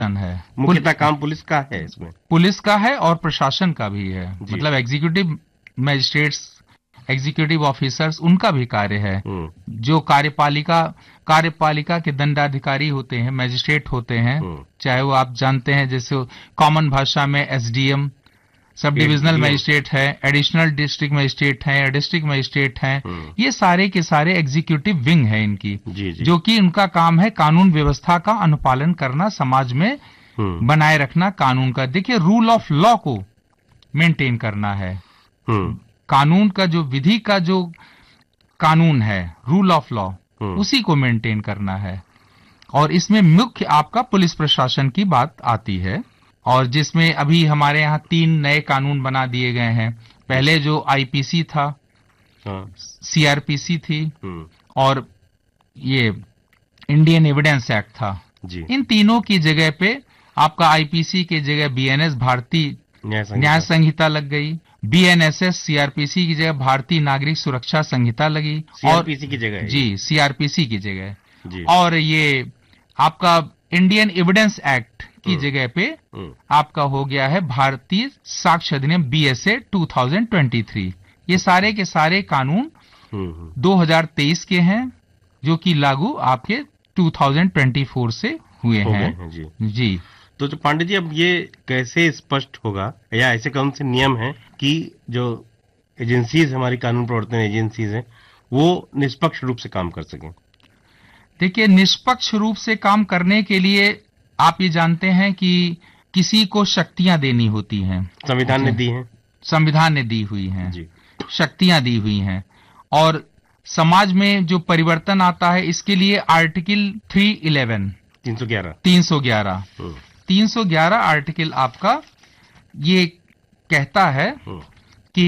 है। मुख्यतः काम पुलिस का है, इसमें पुलिस का है और प्रशासन का भी है। मतलब एग्जीक्यूटिव मजिस्ट्रेट्स, एग्जीक्यूटिव ऑफिसर्स, उनका भी कार्य है। जो कार्यपालिका के दंडाधिकारी होते हैं, मजिस्ट्रेट होते हैं, चाहे वो आप जानते हैं जैसे कॉमन भाषा में एसडीएम, सब डिविजनल मजिस्ट्रेट है, एडिशनल डिस्ट्रिक्ट मजिस्ट्रेट है, डिस्ट्रिक्ट मजिस्ट्रेट हैं, ये सारे के सारे एग्जीक्यूटिव विंग है इनकी, जो कि उनका काम है कानून व्यवस्था का अनुपालन करना, समाज में बनाए रखना कानून का। देखिए, रूल ऑफ लॉ को मेंटेन करना है। कानून का जो विधि का जो कानून है, रूल ऑफ लॉ, उसी को मेंटेन करना है। और इसमें मुख्य आपका पुलिस प्रशासन की बात आती है, और जिसमें अभी हमारे यहाँ 3 नए कानून बना दिए गए हैं। पहले जो आईपीसी था, सीआरपीसी थी, और ये इंडियन एविडेंस एक्ट था। इन तीनों की जगह पे आपका आईपीसी की जगह बीएनएस, भारतीय न्याय संहिता लग गई। बीएनएसएस सीआरपीसी की जगह भारतीय नागरिक सुरक्षा संहिता लगी, सीआरपीसी की जगह जी, सीआरपीसी की जगह। और ये आपका इंडियन एविडेंस एक्ट की जगह पे आपका हो गया है भारतीय साक्ष्य अधिनियम बीएसए 2023। ये सारे के सारे कानून 2023 के हैं, जो कि लागू आपके 2024 से हुए हैं। जी। तो पांडे जी, अब ये कैसे स्पष्ट होगा, या ऐसे कौन से नियम हैं कि जो एजेंसीज, हमारी कानून प्रवर्तन एजेंसीज हैं, वो निष्पक्ष रूप से काम कर सकें? देखिए, निष्पक्ष रूप से काम करने के लिए आप ये जानते हैं कि किसी को शक्तियां देनी होती हैं। संविधान ने दी हैं, संविधान ने दी हुई हैं, शक्तियां दी हुई हैं। और समाज में जो परिवर्तन आता है, इसके लिए आर्टिकल 311 आर्टिकल आपका ये कहता है कि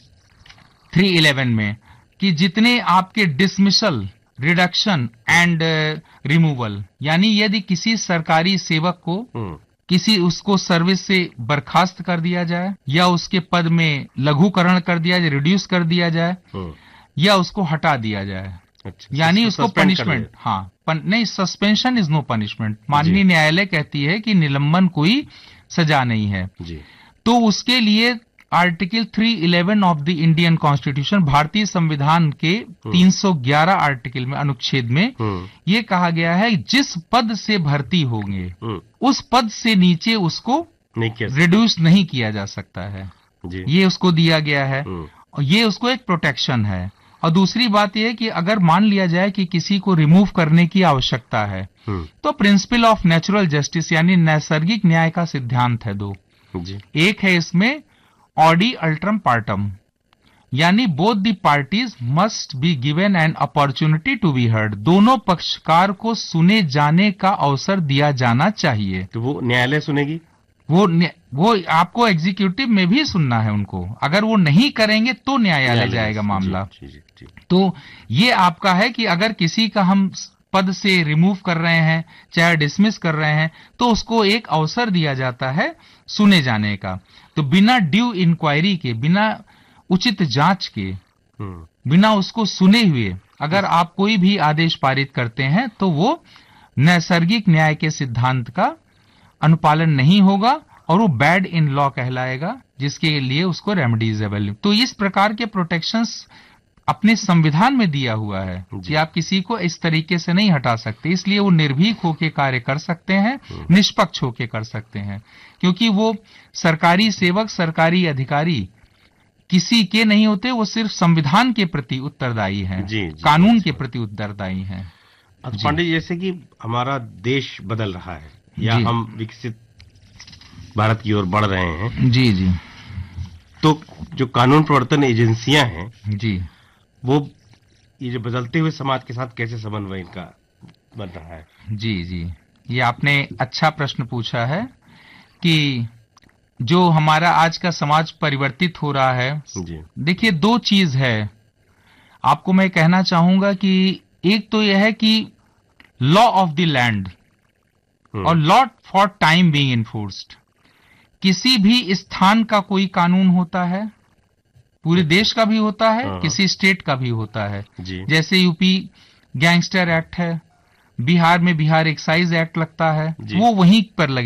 311 में कि जितने आपके डिसमिसल, रिडक्शन एंड रिमूवल, यानी यदि किसी सरकारी सेवक को उसको सर्विस से बर्खास्त कर दिया जाए, या उसके पद में लघुकरण कर दिया जाए, रिड्यूस कर दिया जाए, या उसको हटा दिया जाए, यानी उसको पनिशमेंट, नहीं, सस्पेंशन इज नो पनिशमेंट। माननीय न्यायालय कहती है कि निलंबन कोई सजा नहीं है। तो उसके लिए article 311 of the Indian constitution, भारतीय संविधान के 311 आर्टिकल में, अनुच्छेद में ये कहा गया है, जिस पद से भर्ती होंगे उस पद से नीचे उसको रिड्यूस नहीं किया जा सकता है। ये उसको दिया गया है, और ये उसको एक प्रोटेक्शन है। और दूसरी बात यह है कि अगर मान लिया जाए कि किसी को रिमूव करने की आवश्यकता है, तो प्रिंसिपल ऑफ नेचुरल जस्टिस, यानी नैसर्गिक न्याय का सिद्धांत है 2। एक है इसमें ऑडी अल्ट्रम पार्टम, यानी both the parties must be given an opportunity to be heard. दोनों पक्षकार को सुने जाने का अवसर दिया जाना चाहिए। तो वो न्यायालय सुनेगी? वो आपको एग्जीक्यूटिव में भी सुनना है उनको। अगर वो नहीं करेंगे तो न्यायालय जाएगा मामला। तो ये आपका है कि अगर किसी का हम पद से रिमूव कर रहे हैं, चाहे डिसमिस कर रहे हैं, तो उसको एक अवसर दिया जाता है सुने जाने का। तो बिना ड्यू इंक्वायरी के, बिना उचित जांच के, बिना उसको सुने हुए अगर आप कोई भी आदेश पारित करते हैं, तो वो नैसर्गिक न्याय के सिद्धांत का अनुपालन नहीं होगा, और वो बैड इन लॉ कहलाएगा, जिसके लिए उसको रेमेडीज अवेलेबल। तो इस प्रकार के प्रोटेक्शंस अपने संविधान में दिया हुआ है कि आप किसी को इस तरीके से नहीं हटा सकते। इसलिए वो निर्भीक होकर कार्य कर सकते हैं, निष्पक्ष होकर कर सकते हैं, क्योंकि वो सरकारी सेवक, सरकारी अधिकारी किसी के नहीं होते, वो सिर्फ संविधान के प्रति उत्तरदायी हैं, कानून के प्रति उत्तरदायी हैं। पांडे जी, जैसे कि हमारा देश बदल रहा है, या हम विकसित भारत की ओर बढ़ रहे हैं, जी, तो जो कानून प्रवर्तन एजेंसियां हैं, जी, वो ये जो बदलते हुए समाज के साथ कैसे समन्वय इनका बन रहा है? जी, ये आपने अच्छा प्रश्न पूछा है कि जो हमारा आज का समाज परिवर्तित हो रहा है। देखिए, 2 चीज है आपको मैं कहना चाहूंगा कि एक तो यह है कि लॉ ऑफ द लैंड और law for time being enforced. किसी भी स्थान का कोई कानून होता है, पूरे देश का भी होता है, किसी स्टेट का भी होता है। जैसे यूपी गैंगस्टर एक्ट है, बिहार में बिहार एक्साइज एक्ट लगता है, जी। वो वहीं पर लगे